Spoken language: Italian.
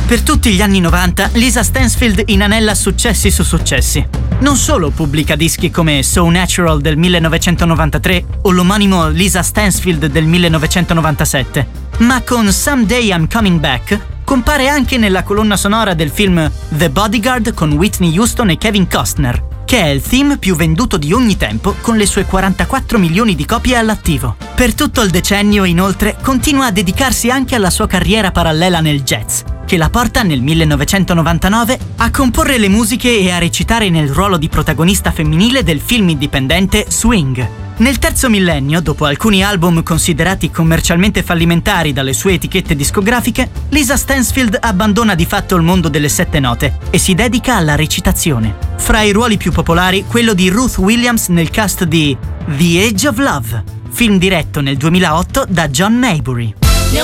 Per tutti gli anni 90, Lisa Stansfield inanella successi su successi. Non solo pubblica dischi come So Natural del 1993 o l'omonimo Lisa Stansfield del 1997, ma con Someday I'm Coming Back compare anche nella colonna sonora del film The Bodyguard con Whitney Houston e Kevin Costner, che è il theme più venduto di ogni tempo con le sue 44 milioni di copie all'attivo. Per tutto il decennio, inoltre, continua a dedicarsi anche alla sua carriera parallela nel jazz, che la porta nel 1999 a comporre le musiche e a recitare nel ruolo di protagonista femminile del film indipendente Swing. Nel terzo millennio, dopo alcuni album considerati commercialmente fallimentari dalle sue etichette discografiche, Lisa Stansfield abbandona di fatto il mondo delle sette note e si dedica alla recitazione. Fra i ruoli più popolari, quello di Ruth Williams nel cast di The Age of Love, film diretto nel 2008 da John Maybury.